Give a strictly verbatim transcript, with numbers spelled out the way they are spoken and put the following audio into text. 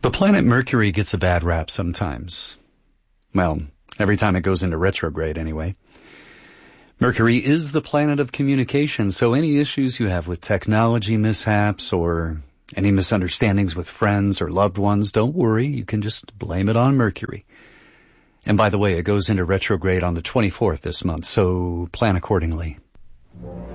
The planet Mercury gets a bad rap sometimes. Well, every time it goes into retrograde anyway. Mercury is the planet of communication, so any issues you have with technology mishaps or any misunderstandings with friends or loved ones, don't worry, you can just blame it on Mercury. And by the way, it goes into retrograde on the twenty-fourth this month, so plan accordingly.